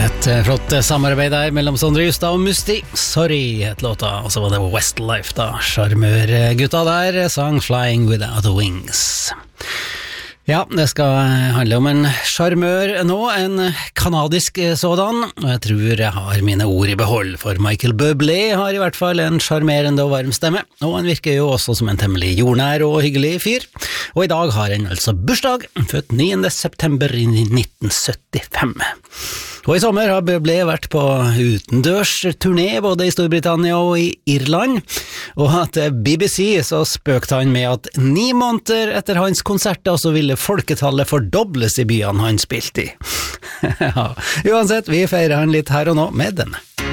Et flott samarbeid der mellom Sondre Justad og Musti. Sorry, het låta. Og så var det Westlife da. Charmør-gutta der sang Flying Without Wings. Ja, det skal handle om en charmør nå, en kanadisk sådan, og jeg tror jeg har mine ord i behold, for Michael Bublé har i hvert fall en charmerende og varm stemme, og han virker jo også som en temmelig jordnær og hyggelig fyr, og i dag har han altså bursdag, født 9. september i 1975. Og i sommer har Bublé vært på utendørs turné både i Storbritannia og i Irland, og til BBC så spøkte han med at 9 måneder etter hans konserter så ville folketallet fordobles i byene han spilte i. Ja, uansett, vi feirer han litt her og nå med denne.